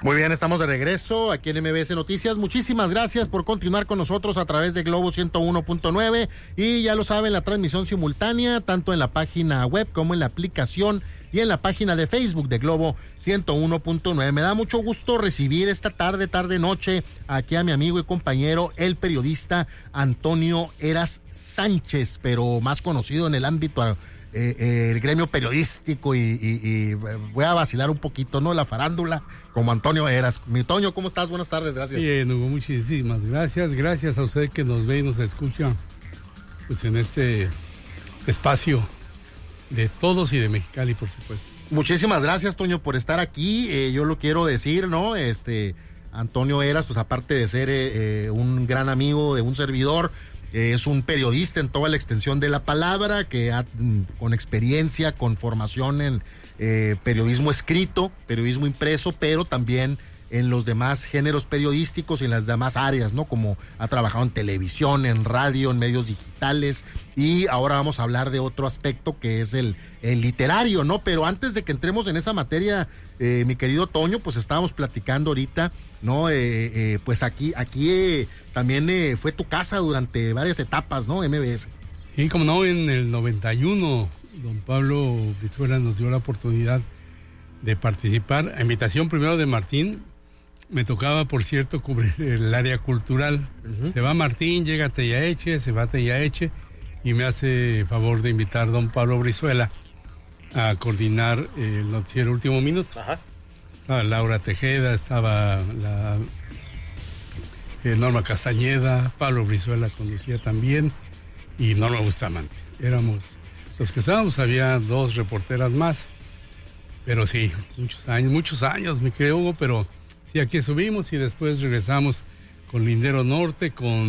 Muy bien, estamos de regreso aquí en MBS Noticias. Muchísimas gracias por continuar con nosotros a través de Globo 101.9 y ya lo saben, la transmisión simultánea tanto en la página web como en la aplicación y en la página de Facebook de Globo 101.9. Me da mucho gusto recibir esta noche aquí a mi amigo y compañero, el periodista Antonio Eras Sánchez, pero más conocido en el ámbito el gremio periodístico y voy a vacilar un poquito, ¿no? La farándula, como Antonio Eras. Mi Toño, ¿cómo estás? Buenas tardes, gracias. Bien, Hugo, muchísimas gracias a usted que nos ve y nos escucha pues en este espacio de todos y de Mexicali, por supuesto. Muchísimas gracias, Toño, por estar aquí. Yo lo quiero decir, ¿no? Antonio Eras, pues aparte de ser un gran amigo de un servidor, es un periodista en toda la extensión de la palabra, que con experiencia, con formación en periodismo escrito, periodismo impreso, pero también en los demás géneros periodísticos y en las demás áreas, ¿no? Como ha trabajado en televisión, en radio, en medios digitales, y ahora vamos a hablar de otro aspecto que es el literario, ¿no? Pero antes de que entremos en esa materia, mi querido Toño, pues estábamos platicando ahorita, ¿no? Pues aquí también fue tu casa durante varias etapas, ¿no? MBS. Y como no, en el 91, don Pablo Brizuela nos dio la oportunidad de participar, a invitación primero de Martín. Me tocaba, por cierto, cubrir el área cultural. Se va Martín, llega Tellaeche, se va Tellaeche y me hace favor de invitar a don Pablo Brizuela a coordinar el noticiero Último Minuto. Ajá. Estaba Laura Tejeda, estaba la Norma Castañeda, Pablo Brizuela conducía también y Norma Bustamante. Éramos los que estábamos, había 2 reporteras más, pero sí, muchos años, mi querido Hugo, pero sí, aquí subimos y después regresamos con Lindero Norte,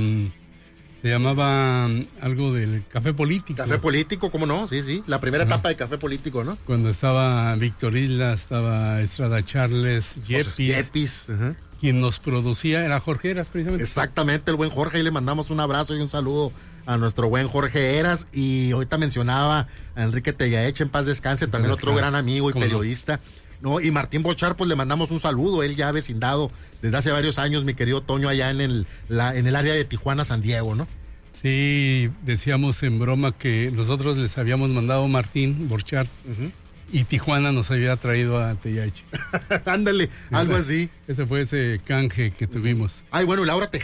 se llamaba algo del Café Político. Café Político, ¿cómo no? Sí, la primera etapa de Café Político, ¿no? Cuando estaba Víctor Isla, estaba Estrada Charles, Yepis. Quien nos producía era Jorge Eras, precisamente. Exactamente, el buen Jorge, y le mandamos un abrazo y un saludo a nuestro buen Jorge Eras. Y ahorita mencionaba a Enrique Tellaeche, en paz descanse, también otro gran amigo y periodista. No, y Martín Bochar, pues le mandamos un saludo, él ya vecindado desde hace varios años, mi querido Toño, allá en el área de Tijuana, San Diego, ¿no? Sí, decíamos en broma que nosotros les habíamos mandado Martín Bochar y Tijuana nos había traído a Tellaeche. Ándale, algo así. Ese fue ese canje que tuvimos. Ay, bueno, Laura Tejeda